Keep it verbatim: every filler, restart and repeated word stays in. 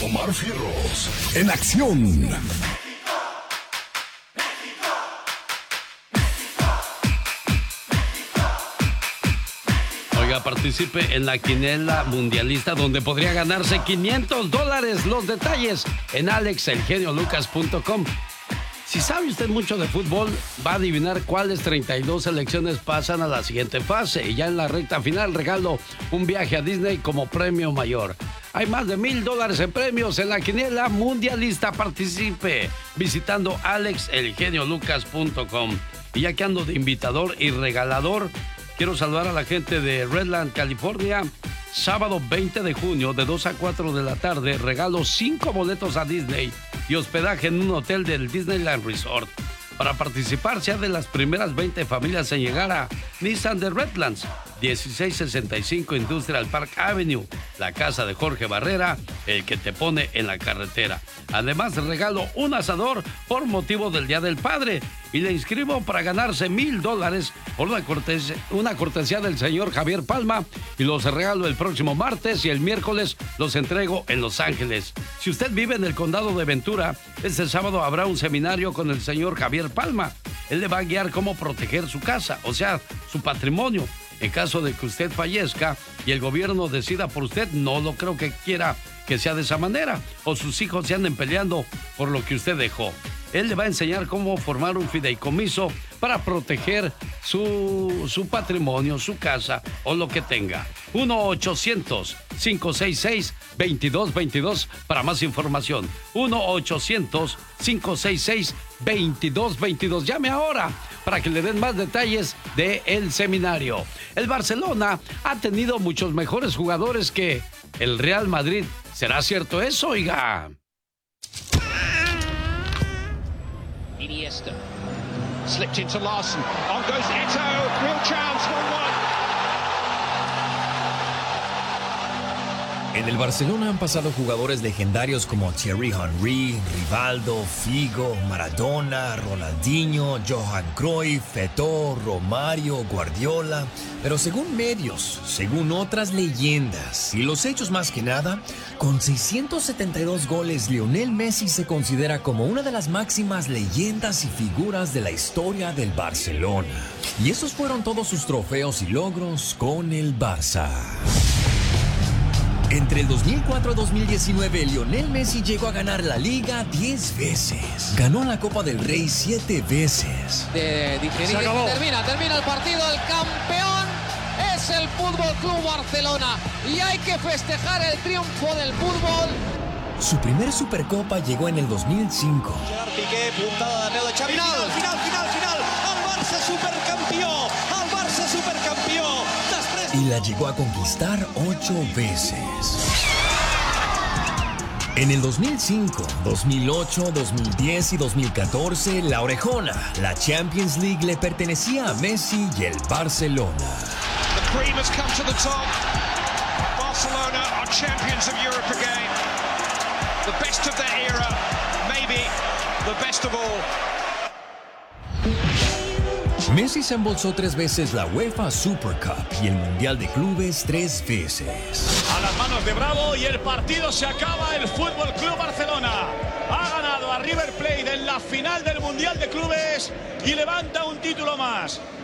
Omar Fierros en acción. Oiga, participe en la quiniela mundialista donde podría ganarse quinientos dólares. Los detalles en alex el genio lucas punto com. Si sabe usted mucho de fútbol, va a adivinar cuáles treinta y dos selecciones pasan a la siguiente fase. Y ya en la recta final regalo un viaje a Disney como premio mayor. Hay más de mil dólares en premios en la quiniela mundialista. Participe visitando alex el genio lucas punto com. Y ya que ando de invitador y regalador, quiero saludar a la gente de Redland, California. Sábado veinte de junio, de dos a cuatro de la tarde, regalo cinco boletos a Disney y hospedaje en un hotel del Disneyland Resort. Para participar, sea de las primeras veinte familias en llegar a Nissan de Redlands, dieciséis sesenta y cinco Industrial Park Avenue, la casa de Jorge Barrera, el que te pone en la carretera. Además, regalo un asador por motivo del Día del Padre y le inscribo para ganarse mil dólares por una cortesía, una cortesía del señor Javier Palma, y los regalo el próximo martes y el miércoles los entrego en Los Ángeles. Si usted vive en el condado de Ventura, este sábado habrá un seminario con el señor Javier Palma. Él le va a guiar cómo proteger su casa, o sea, su patrimonio. En caso de que usted fallezca y el gobierno decida por usted, no lo creo que quiera que sea de esa manera, o sus hijos se anden peleando por lo que usted dejó. Él le va a enseñar cómo formar un fideicomiso para proteger su, su patrimonio, su casa o lo que tenga. uno ochocientos, cinco seis seis, veintidós veintidós para más información. uno ochocientos, cinco seis seis, veintidós veintidós. Llame ahora para que le den más detalles del seminario. El Barcelona ha tenido muchos mejores jugadores que el Real Madrid. ¿Será cierto eso, oiga? Iniesta slipped into Larson. On goes Eto'o. Real chance. one one. En el Barcelona han pasado jugadores legendarios como Thierry Henry, Rivaldo, Figo, Maradona, Ronaldinho, Johan Cruyff, Eto'o, Romario, Guardiola. Pero según medios, según otras leyendas y los hechos más que nada, con seiscientos setenta y dos goles, Lionel Messi se considera como una de las máximas leyendas y figuras de la historia del Barcelona. Y esos fueron todos sus trofeos y logros con el Barça. Entre el dos mil cuatro y dos mil diecinueve, Lionel Messi llegó a ganar la Liga diez veces. Ganó la Copa del Rey siete veces. De digerir. Termina, termina el partido. El campeón es el Fútbol Club Barcelona. Y hay que festejar el triunfo del fútbol. Su primer Supercopa llegó en el dos mil cinco. Gerard Piqué, puntada de Nelo Xavi. Final, final, final, final. Al Barça supercampeón. Al Barça supercampeón. Y la llegó a conquistar ocho veces. En el dos mil cinco, dos mil ocho, dos mil diez y dos mil catorce, la Orejona, la Champions League, le pertenecía a Messi y el Barcelona. The cream has come to the top. Barcelona are champions of Europe again. The best of their era, maybe the best of all. Messi se embolsó tres veces la UEFA Super Cup y el Mundial de Clubes tres veces. A las manos de Bravo y el partido se acaba. El Fútbol Club Barcelona ha ganado a River Plate en la final del Mundial de Clubes y levanta un título más.